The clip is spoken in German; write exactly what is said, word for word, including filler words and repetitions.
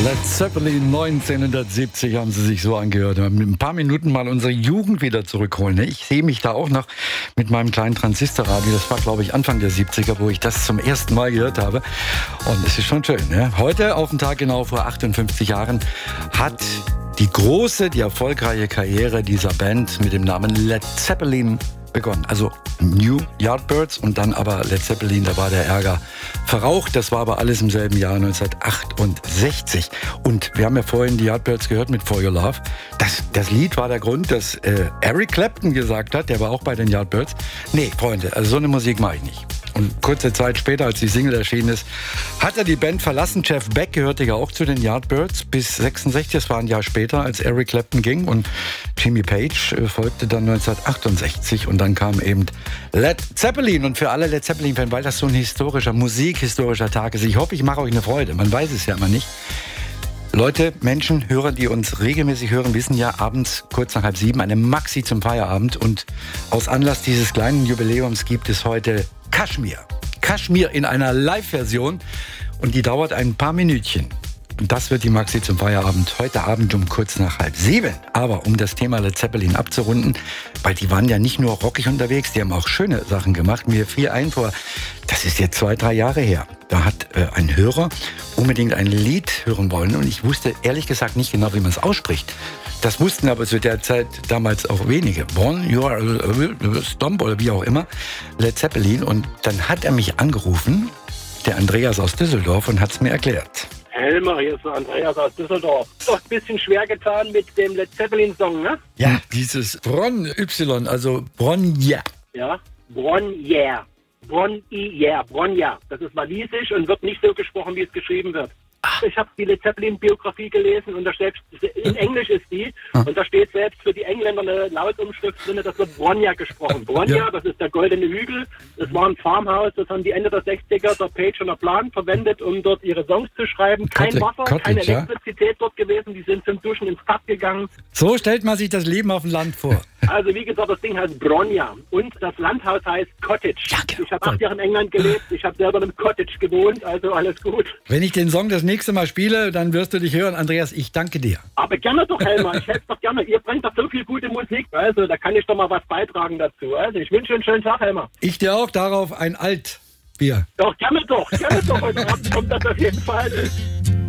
Led Zeppelin neunzehnhundertsiebzig haben sie sich so angehört. Wir haben in ein paar Minuten mal unsere Jugend wieder zurückholen. Ich sehe mich da auch noch mit meinem kleinen Transistorradio. Das war, glaube ich, Anfang der siebziger, wo ich das zum ersten Mal gehört habe. Und es ist schon schön. Ne? Heute, auf den Tag genau vor achtundfünfzig Jahren, hat die große, die erfolgreiche Karriere dieser Band mit dem Namen Led Zeppelin begonnen. Also New Yardbirds und dann aber Led Zeppelin, da war der Ärger verraucht. Das war aber alles im selben Jahr neunzehnhundertachtundsechzig. Und wir haben ja vorhin die Yardbirds gehört mit For Your Love. Das, das Lied war der Grund, dass äh, Eric Clapton gesagt hat, der war auch bei den Yardbirds, nee, Freunde, also so eine Musik mache ich nicht. Und kurze Zeit später, als die Single erschienen ist, hat er die Band verlassen. Jeff Beck gehörte ja auch zu den Yardbirds bis sechsundsechzig. Das war ein Jahr später, als Eric Clapton ging. Und Jimmy Page folgte dann neunzehnhundertachtundsechzig. Und dann kam eben Led Zeppelin. Und für alle Led Zeppelin-Fans, weil das so ein historischer, musikhistorischer Tag ist. Ich hoffe, ich mache euch eine Freude. Man weiß es ja immer nicht. Leute, Menschen, Hörer, die uns regelmäßig hören, wissen ja, abends kurz nach halb sieben eine Maxi zum Feierabend. Und aus Anlass dieses kleinen Jubiläums gibt es heute Kashmir. Kashmir in einer Live-Version. Und die dauert ein paar Minütchen. Und das wird die Maxi zum Feierabend heute Abend um kurz nach halb sieben. Aber um das Thema Led Zeppelin abzurunden, weil die waren ja nicht nur rockig unterwegs, die haben auch schöne Sachen gemacht. Mir fiel ein vor, das ist jetzt zwei, drei Jahre her. Da hat äh, ein Hörer unbedingt ein Lied hören wollen. Und ich wusste ehrlich gesagt nicht genau, wie man es ausspricht. Das wussten aber zu der Zeit damals auch wenige. Born, You Are Stomp oder wie auch immer, Led Zeppelin. Und dann hat er mich angerufen, der Andreas aus Düsseldorf, und hat es mir erklärt. Helmer, hier ist der Andreas aus Düsseldorf. Ist doch ein bisschen schwer getan mit dem Led Zeppelin-Song, ne? Ja, dieses Bronn Y, also Bronja. Ja, Bronja. Bronja, Bronja. Das ist walisisch und wird nicht so gesprochen, wie es geschrieben wird. Ach. Ich habe die Led Zeppelin-Biografie gelesen und da selbst, in Englisch ist die, ah. und da steht selbst für die Engländer eine Lautumschrift drin, das wird Bronja gesprochen. Bronja, ja. Das ist der goldene Hügel, das war ein Farmhaus, das haben die Ende der sechziger der Page und der Plan verwendet, um dort ihre Songs zu schreiben. Kein Cottage, Wasser, Cottage, keine Elektrizität ja? dort gewesen, die sind zum Duschen ins Bad gegangen. So stellt man sich das Leben auf dem Land vor. Also wie gesagt, das Ding heißt Bronja und das Landhaus heißt Cottage. Ja, genau. Ich habe acht Jahre in England gelebt, ich habe selber in einem Cottage gewohnt, also alles gut. Wenn ich den Song das nächste Mal spiele, dann wirst du dich hören. Andreas, ich danke dir. Aber gerne doch, Helmer, ich helfe doch gerne. Ihr bringt doch so viel gute Musik, also da kann ich doch mal was beitragen dazu. Also ich wünsche einen schönen Tag, Helmer. Ich dir auch, darauf ein Altbier. Doch, gerne doch, gerne doch. Heute Abend kommt das auf jeden Fall.